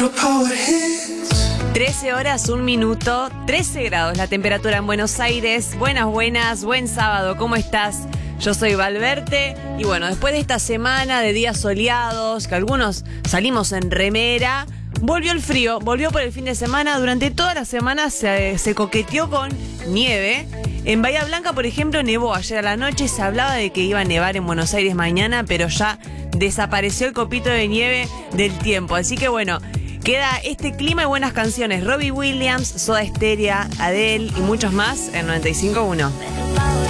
13 horas, 1 minuto, 13 grados la temperatura en Buenos Aires. Buenas, buen sábado, ¿cómo estás? Yo soy Valverte y bueno, después de esta semana de días soleados, que algunos salimos en remera, volvió el frío, volvió por el fin de semana. Durante toda la semana se coqueteó con nieve. En Bahía Blanca, por ejemplo, nevó ayer a la noche. Se hablaba de que iba a nevar en Buenos Aires mañana, pero ya desapareció el copito de nieve del tiempo. Así que bueno, queda este clima y buenas canciones. Robbie Williams, Soda Stereo, Adele y muchos más en 95.1.